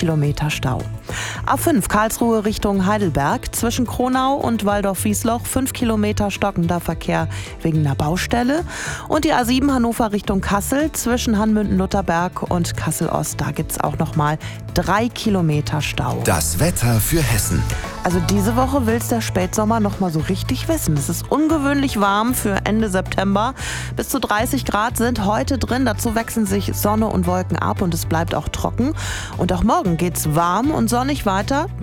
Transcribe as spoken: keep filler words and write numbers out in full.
Kilometer Stau. A fünf Karlsruhe Richtung Heidelberg, zwischen Kronau und Waldorf-Wiesloch fünf Kilometer stockender Verkehr wegen einer Baustelle. Und die A sieben Hannover Richtung Kassel, zwischen Hanmünden-Lutherberg und Kassel-Ost, da gibt es auch nochmal drei Kilometer Stau. Das Wetter für Hessen. Also diese Woche will es der Spätsommer noch mal so richtig wissen. Es ist ungewöhnlich warm für Ende September. Bis zu dreißig Grad sind heute drin. Dazu wechseln sich Sonne und Wolken ab und es bleibt auch trocken. Und auch morgen geht's warm und sonnig weiter.